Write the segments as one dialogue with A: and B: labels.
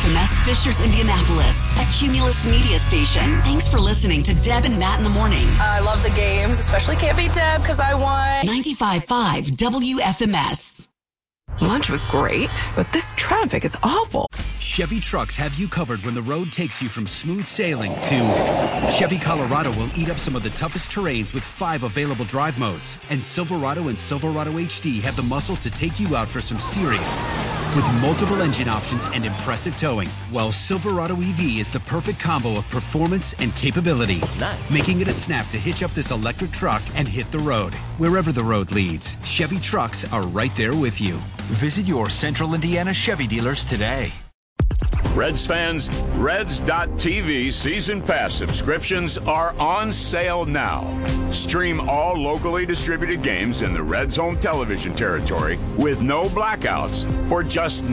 A: WFMS Fishers, Indianapolis, a Cumulus media station. Thanks for listening to Deb and Matt in the morning.
B: I love the games, especially Can't Beat Deb because I won.
A: 95.5 WFMS.
C: Lunch was great, but this traffic is awful.
D: Chevy trucks have you covered when the road takes you from smooth sailing to Chevy Colorado will eat up some of the toughest terrains with 5 available drive modes. And Silverado and Silverado HD have the muscle to take you out for some serious with multiple engine options and impressive towing. While Silverado EV is the perfect combo of performance and capability.
E: Nice.
D: Making it a snap to hitch up this electric truck and hit the road. Wherever the road leads, Chevy trucks are right there with you. Visit your Central Indiana Chevy dealers today.
F: Reds fans, Reds.TV season pass subscriptions are on sale now. Stream all locally distributed games in the Reds home television territory with no blackouts for just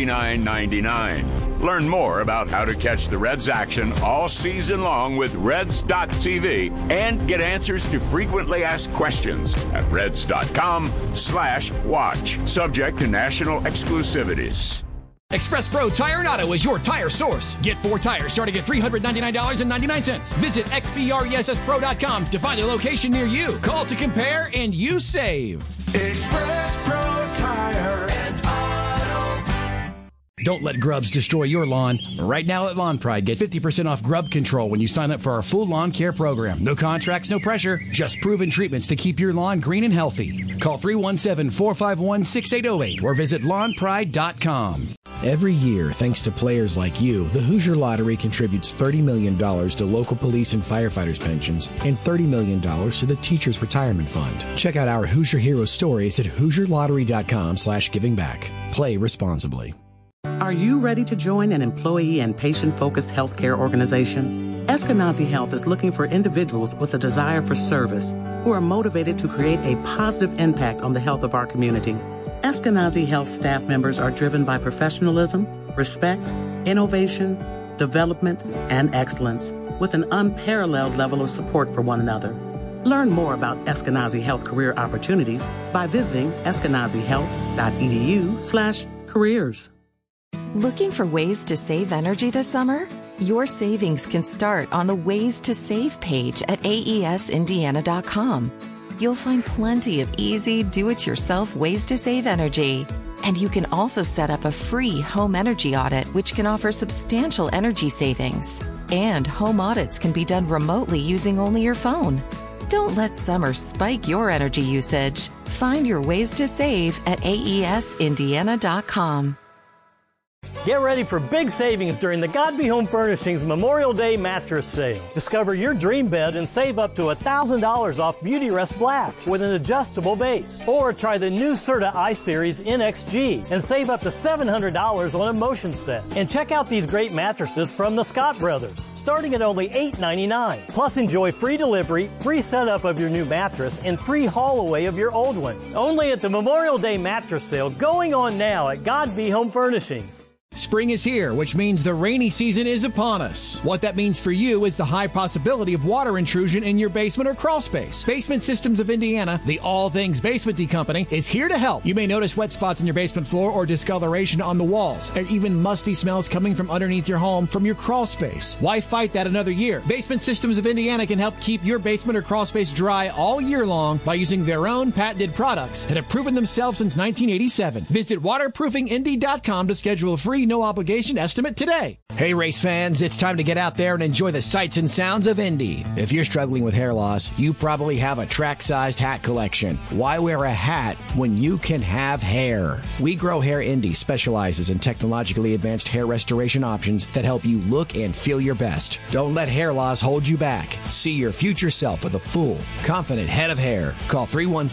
F: $99.99. Learn more about how to catch the Reds action all season long with Reds.TV and get answers to frequently asked questions at Reds.com/watch. Subject to national exclusivities.
G: Express Pro Tire and Auto is your tire source. Get 4 tires starting at $399.99. Visit xpresspro.com to find a location near you. Call to compare and you save.
H: Express Pro Tire and Auto.
G: Don't let grubs destroy your lawn. Right now at Lawn Pride, get 50% off grub control when you sign up for our full lawn care program. No contracts, no pressure. Just proven treatments to keep your lawn green and healthy. Call 317-451-6808 or visit lawnpride.com.
I: Every year, thanks to players like you, the Hoosier Lottery contributes $30 million to local police and firefighters' pensions and $30 million to the Teachers Retirement Fund. Check out our Hoosier Hero stories at HoosierLottery.com/givingback. Play responsibly.
J: Are you ready to join an employee and patient-focused healthcare organization? Eskenazi Health is looking for individuals with a desire for service who are motivated to create a positive impact on the health of our community. Eskenazi Health staff members are driven by professionalism, respect, innovation, development, and excellence, with an unparalleled level of support for one another. Learn more about Eskenazi Health career opportunities by visiting eskenazihealth.edu/careers.
K: Looking for ways to save energy this summer? Your savings can start on the Ways to Save page at aesindiana.com. You'll find plenty of easy, do-it-yourself ways to save energy. And you can also set up a free home energy audit, which can offer substantial energy savings. And home audits can be done remotely using only your phone. Don't let summer spike your energy usage. Find your ways to save at aesindiana.com.
E: Get ready for big savings during the Godby Home Furnishings Memorial Day mattress sale. Discover your dream bed and save up to $1,000 off Beautyrest Black with an adjustable base. Or try the new Serta I-Series NXG and save up to $700 on a motion set. And check out these great mattresses from the Scott Brothers, starting at only $8.99. Plus enjoy free delivery, free setup of your new mattress, and free haul away of your old one. Only at the Memorial Day mattress sale going on now at Godby Home Furnishings.
G: Spring is here, which means the rainy season is upon us. What that means for you is the high possibility of water intrusion in your basement or crawl space. Basement Systems of Indiana, the all things basement-y company, is here to help. You may notice wet spots in your basement floor or discoloration on the walls, and even musty smells coming from underneath your home from your crawl space. Why fight that another year? Basement Systems of Indiana can help keep your basement or crawl space dry all year long by using their own patented products that have proven themselves since 1987. Visit waterproofingindy.com to schedule a free no-obligation estimate today. Hey, race fans, it's time to get out there and enjoy the sights and sounds of Indy. If you're struggling with hair loss, you probably have a track-sized hat collection. Why wear a hat when you can have hair? We Grow Hair Indy specializes in technologically advanced hair restoration options that help you look and feel your best. Don't let hair loss hold you back. See your future self with a full, confident head of hair. Call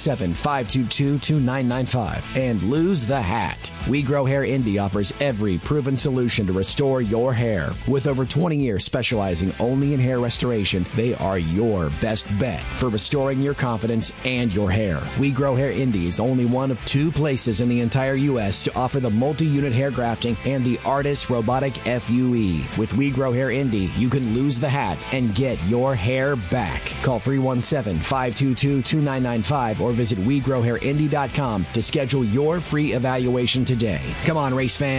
G: 317-522-2995 and lose the hat. We Grow Hair Indy offers every proven solution to restore your hair. With over 20 years specializing only in hair restoration, they are your best bet for restoring your confidence and your hair. We Grow Hair Indy is only one of 2 places in the entire U.S. to offer the multi-unit hair grafting and the Artis Robotic FUE. With We Grow Hair Indy, you can lose the hat and get your hair back. Call 317-522-2995 or visit WeGrowHairIndy.com to schedule your free evaluation today. Come on, race fans, get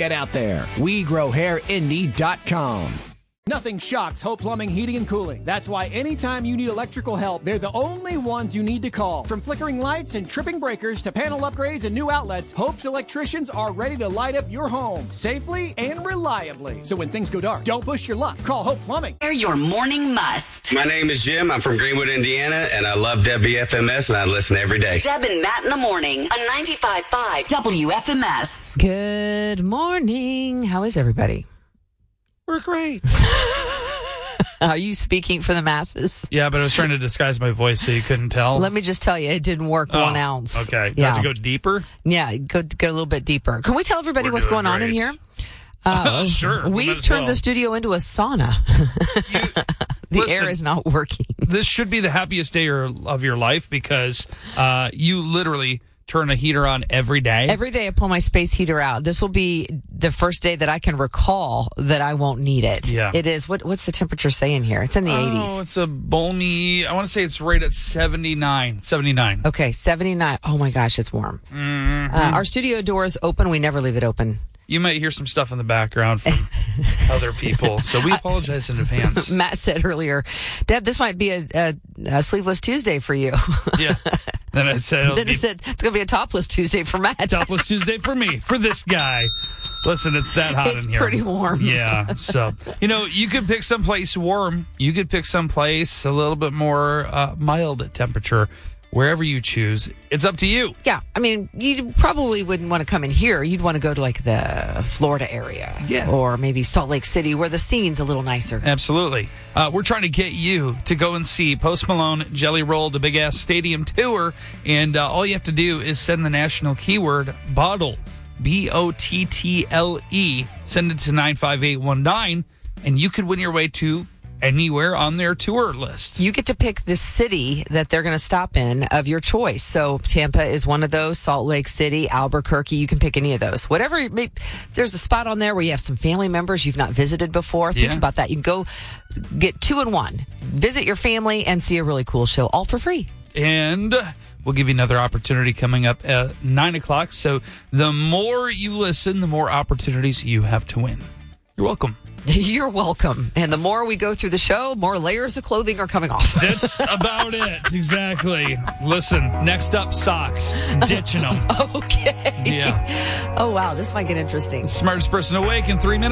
G: Get out there. WeGrowHairIndy.com. Nothing shocks Hope Plumbing, Heating, and Cooling. That's why anytime you need electrical help, they're the only ones you need to call. From flickering lights and tripping breakers to panel upgrades and new outlets, Hope's electricians are ready to light up your home safely and reliably. So when things go dark, don't push your luck. Call Hope Plumbing.
A: They're your morning must.
L: My name is Jim. I'm from Greenwood, Indiana, and I love WFMS, and I listen every day.
A: Deb and Matt in the morning on 95.5 WFMS.
M: Good morning. How is everybody?
N: We're great.
M: Are you speaking for the masses?
N: Yeah, but I was trying to disguise my voice so you couldn't tell.
M: Let me just tell you, it didn't work 1 ounce.
N: Okay. You have to go deeper?
M: Yeah, go a little bit deeper. Can we tell everybody what's going on in here?
N: Sure.
M: We've turned the studio into a sauna. Listen, air is not working.
N: This should be the happiest day of your life because you literally turn a heater on every day.
M: Every day I pull my space heater out. This will be the first day that I can recall that I won't need it.
N: Yeah.
M: It is. What's the temperature saying here? It's in the 80s.
N: Oh, it's a balmy. I want to say it's right at 79. 79.
M: Okay, 79. Oh my gosh, it's warm.
N: Mm-hmm.
M: Our studio door is open. We never leave it open.
N: You might hear some stuff in the background from other people, so we apologize in advance.
M: Matt said earlier, Deb, this might be a sleeveless Tuesday for you.
N: Yeah. Then I said,
M: it's going to be a topless Tuesday for Matt.
N: Topless Tuesday for me, for this guy. Listen, it's that hot in here.
M: It's pretty warm.
N: Yeah. So, you could pick someplace warm. You could pick someplace a little bit more mild temperature. Wherever you choose, it's up to you.
M: Yeah. I mean, you probably wouldn't want to come in here. You'd want to go to like the Florida area.
N: Yeah.
M: Or maybe Salt Lake City where the scene's a little nicer.
N: Absolutely. We're trying to get you to go and see Post Malone, Jelly Roll, the Big Ass Stadium Tour. And all you have to do is send the national keyword BOTTLE, BOTTLE. Send it to 95819 and you could win your way to anywhere on their tour list.
M: You get to pick the city that they're going to stop in of your choice. So Tampa is one of those, Salt Lake City, Albuquerque, you can pick any of those. Whatever, there's a spot on there where you have some family members you've not visited before. Think about that. You can go get 2 in 1. Visit your family and see a really cool show, all for free.
N: And we'll give you another opportunity coming up at 9 o'clock. So the more you listen, the more opportunities you have to win. You're welcome.
M: You're welcome. And the more we go through the show, more layers of clothing are coming off.
N: That's about it. Exactly. Listen, next up, socks. Ditching them.
M: Okay.
N: Yeah.
M: Oh, wow. This might get interesting.
N: Smartest person awake in 3 minutes.